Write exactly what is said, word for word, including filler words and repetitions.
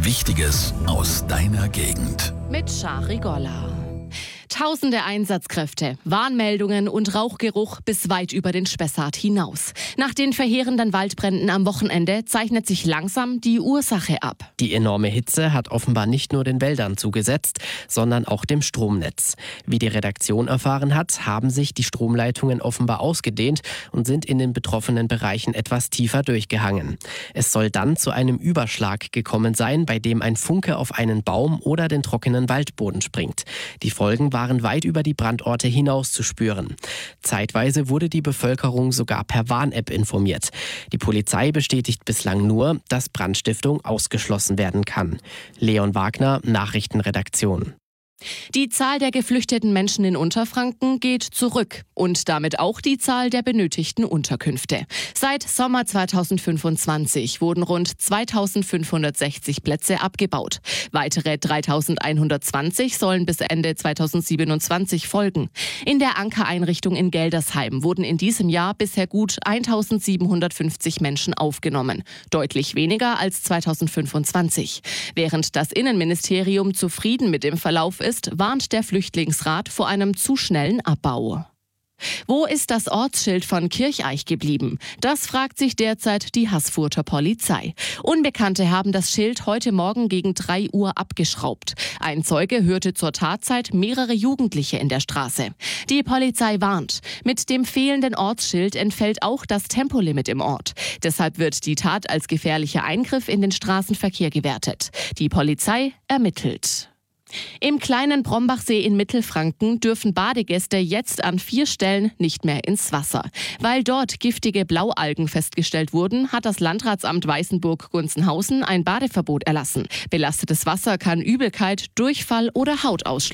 Wichtiges aus deiner Gegend. Mit Shari Golla. Tausende Einsatzkräfte, Warnmeldungen und Rauchgeruch bis weit über den Spessart hinaus. Nach den verheerenden Waldbränden am Wochenende zeichnet sich langsam die Ursache ab. Die enorme Hitze hat offenbar nicht nur den Wäldern zugesetzt, sondern auch dem Stromnetz. Wie die Redaktion erfahren hat, haben sich die Stromleitungen offenbar ausgedehnt und sind in den betroffenen Bereichen etwas tiefer durchgehangen. Es soll dann zu einem Überschlag gekommen sein, bei dem ein Funke auf einen Baum oder den trockenen Waldboden springt. Die Folgen waren weit über die Brandorte hinaus zu spüren. Zeitweise wurde die Bevölkerung sogar per Warn-App informiert. Die Polizei bestätigt bislang nur, dass Brandstiftung ausgeschlossen werden kann. Leon Wagner, Nachrichtenredaktion. Die Zahl der geflüchteten Menschen in Unterfranken geht zurück und damit auch die Zahl der benötigten Unterkünfte. Seit Sommer zweitausendfünfundzwanzig wurden rund zweitausendfünfhundertsechzig Plätze abgebaut. Weitere dreitausendeinhundertzwanzig sollen bis Ende zweitausendsiebenundzwanzig folgen. In der Anker-Einrichtung in Geldersheim wurden in diesem Jahr bisher gut eintausendsiebenhundertfünfzig Menschen aufgenommen. Deutlich weniger als zweitausendfünfundzwanzig. Während das Innenministerium zufrieden mit dem Verlauf ist, ist, warnt der Flüchtlingsrat vor einem zu schnellen Abbau. Wo ist das Ortsschild von Kircheich geblieben? Das fragt sich derzeit die Haßfurter Polizei. Unbekannte haben das Schild heute Morgen gegen drei Uhr abgeschraubt. Ein Zeuge hörte zur Tatzeit mehrere Jugendliche in der Straße. Die Polizei warnt, mit dem fehlenden Ortsschild entfällt auch das Tempolimit im Ort. Deshalb wird die Tat als gefährlicher Eingriff in den Straßenverkehr gewertet. Die Polizei ermittelt. Im kleinen Brombachsee in Mittelfranken dürfen Badegäste jetzt an vier Stellen nicht mehr ins Wasser. Weil dort giftige Blaualgen festgestellt wurden, hat das Landratsamt Weißenburg-Gunzenhausen ein Badeverbot erlassen. Belastetes Wasser kann Übelkeit, Durchfall oder Hautausschlag